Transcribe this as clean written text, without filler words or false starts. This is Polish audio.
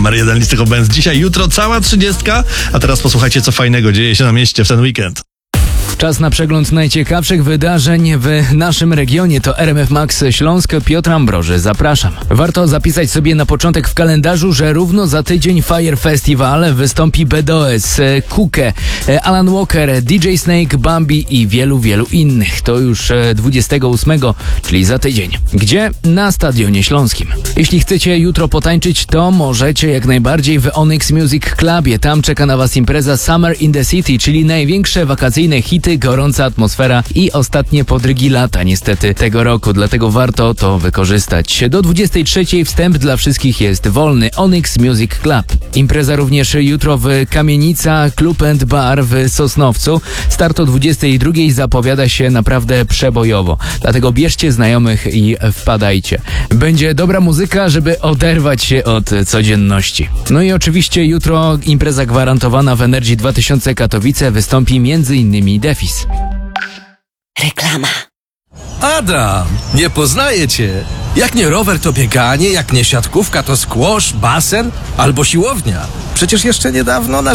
Numer 1 listy Hot Bands dzisiaj, jutro cała 30, a teraz posłuchajcie, co fajnego dzieje się na mieście w ten weekend. Czas na przegląd najciekawszych wydarzeń w naszym regionie. To RMF Max Śląsk, Piotr Ambroży. Zapraszam. Warto zapisać sobie na początek w kalendarzu, że równo za tydzień Fire Festival wystąpi BDOS, Kuke, Alan Walker, DJ Snake, Bambi i wielu innych. To już 28, czyli za tydzień. Gdzie? Na Stadionie Śląskim. Jeśli chcecie jutro potańczyć, to możecie jak najbardziej w Onyx Music Clubie. Tam czeka na Was impreza Summer in the City, czyli największe wakacyjne hity, gorąca atmosfera i ostatnie podrygi lata niestety tego roku, dlatego warto to wykorzystać. Do 23 wstęp dla wszystkich jest wolny. Onyx Music Club. Impreza również jutro w Kamienica Club and Bar w Sosnowcu. Start o 22 zapowiada się naprawdę przebojowo, dlatego bierzcie znajomych i wpadajcie. Będzie dobra muzyka, żeby oderwać się od codzienności. No i oczywiście jutro impreza gwarantowana w Energy 2000 Katowice, wystąpi m.in. Defis. Reklama. Adam, nie poznaję cię. Jak nie rower, to bieganie, jak nie siatkówka, to squash, basen albo siłownia. Przecież jeszcze niedawno